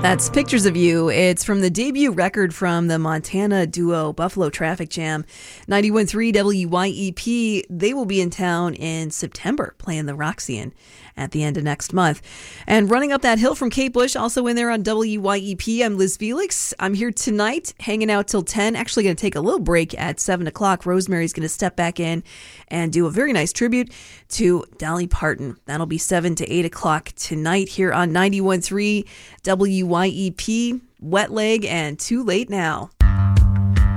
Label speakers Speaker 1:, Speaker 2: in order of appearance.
Speaker 1: That's Pictures of You. It's from the debut record from the Montana duo Buffalo Traffic Jam. 91.3 WYEP. They will be in town in September playing the Roxy at the end of next month. And running up that hill from Kate Bush, also in there on WYEP, I'm Liz Felix. I'm here tonight, hanging out till 10. Actually going to take a little break at 7 o'clock. Rosemary's going to step back in and do a very nice tribute to Dolly Parton. That'll be 7 to 8 o'clock tonight here on 91.3 WYEP. Wet Leg and Too Late Now.